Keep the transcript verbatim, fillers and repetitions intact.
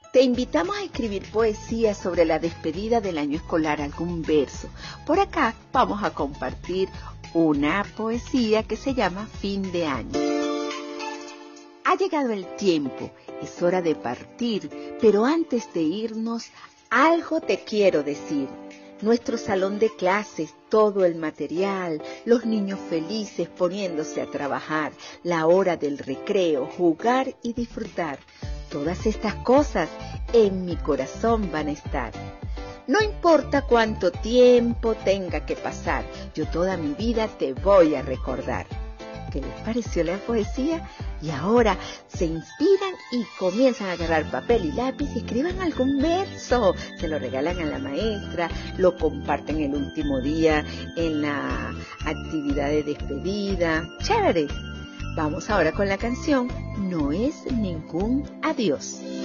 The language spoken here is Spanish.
Te invitamos a escribir poesía sobre la despedida del año escolar, algún verso. Por acá vamos a compartir una poesía que se llama Fin de Año. Ha llegado el tiempo, es hora de partir, pero antes de irnos, algo te quiero decir. Nuestro salón de clases, todo el material, los niños felices poniéndose a trabajar, la hora del recreo, jugar y disfrutar. Todas estas cosas en mi corazón van a estar. No importa cuánto tiempo tenga que pasar, yo toda mi vida te voy a recordar. ¿Qué les pareció la poesía? Y ahora se inspiran y comienzan a agarrar papel y lápiz y escriban algún verso. Se lo regalan a la maestra, lo comparten el último día en la actividad de despedida. ¡Chévere! Vamos ahora con la canción No es ningún adiós.